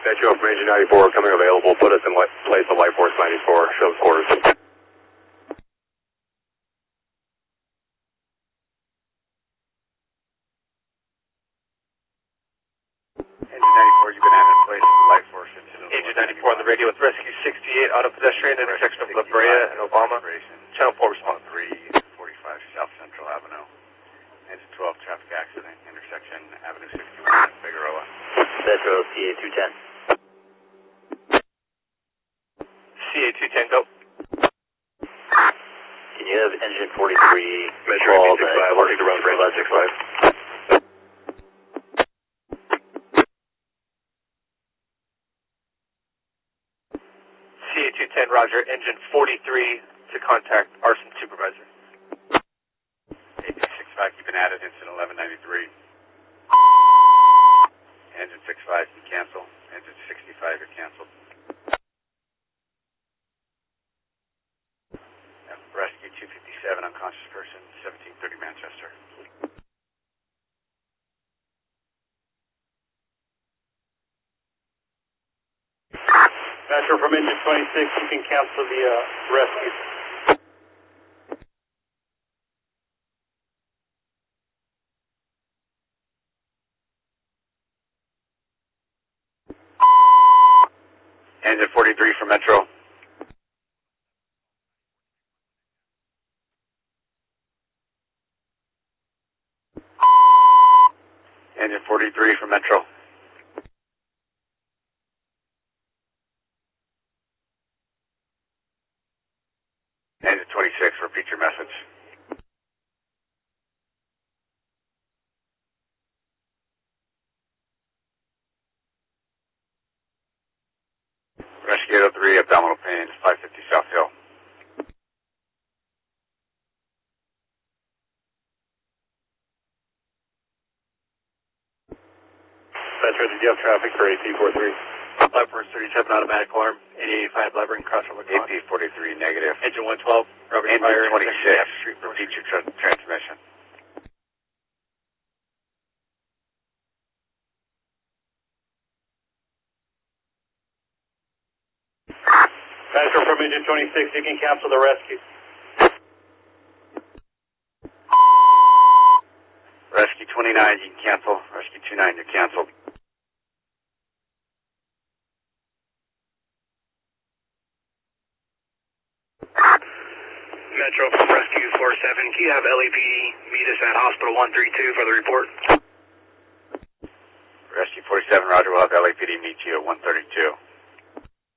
Metro from Engine 94 coming available. Put us in place of Light Force 94. Show quarters. Engine 94, you've been added in place of Light Force. Engine 94 on the radio with Rescue 68, auto pedestrian, intersection of La Brea and Obama. Channel 4 response. 345 South Central Avenue. Engine 12, traffic accident, intersection Avenue 61 in Figueroa. Metro CA210. CA210, go. Can you have engine 43 Metro call 65, looking to run for engine 65. CA210, roger. Engine 43 to contact arson supervisor. AP65, you've been added, incident 1193. Engine 65, you cancel. Engine 65, you're canceled. Rescue 257, unconscious person, 1730 Manchester. Metro from engine 26, you can cancel the rescue. Engine 43 from Metro. Engine 43 from Metro. Engine 26, repeat your message. Rescue 803, abdominal pain, 550 South Hill. Metro, did you have traffic for AP43? Light Force 37, automatic alarm, 885 Levering, crossover. AP43, negative. Engine 112, Robert Engine Fire, 26, repeat your transmission. Metro from engine 26, you can cancel the rescue. Rescue 29, you can cancel. Rescue 29, you're canceled. Metro from Rescue 47, can you have LAPD meet us at Hospital 132 for the report? Rescue 47, roger, we'll have LAPD meet you at 132.